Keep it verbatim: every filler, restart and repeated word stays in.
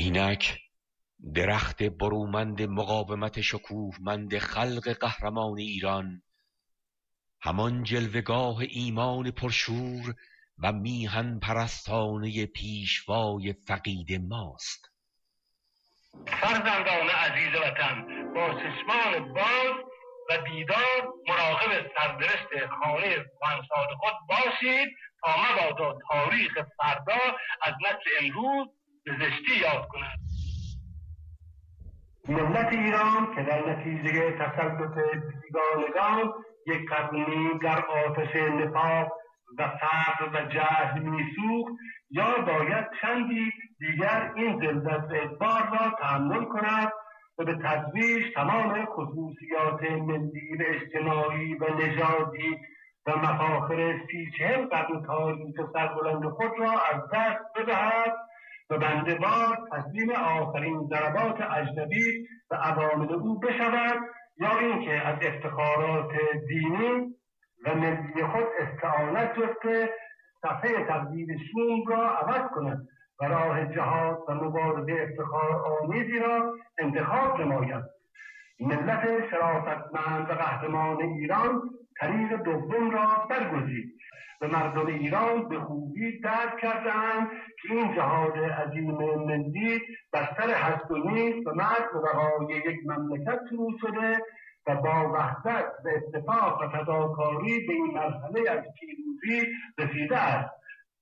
اینک درخت برومند مقاومت شکوهمند خلق قهرمان ایران، همان جلوه‌گاه ایمان پرشور و میهن پرستانه پیشوای فقید ماست. فرزندان عزیز وطن، با چشمان باز و بیدار مراقب سرنوشت خانه کهنسال خود باشید تا مبادا تاریخ فردا از نسل امروز به زشتی یاد کند. ملت ایران که در نتیجه تسلط بیگانگان یک قرن در آتش نفاق و فقر و جهل میسوخت، یا باید چندی دیگر این ذلت و اجبار را تحمل کند و به تدریج تمام خصوصیات ملی و اجتماعی و نژادی و مفاخر سی چهل قرن تاریخ سربلند خود را از دست بدهد و بنده‌وار تسلیم آخرین ضربات اجنبی و عوامل او بشود، یا اینکه از افتخارات دینی و ملی خود استعانت جسته صفحه تقدیر شوم را عوض کند و راه جهاد و مبارزه افتخار آمیزی را انتخاب نماید. ملت شرافتمند و قهرمان ایران طریق دوم را برگزید و مردم ایران به خوبی درک کردند که این جهاد عظیم ملی بستر هست و نیست و مرگ و بقای یک مملکت شروع شده و با وحدت و اتفاق و فداکاری به این مرحله از پیروزی رسیده است.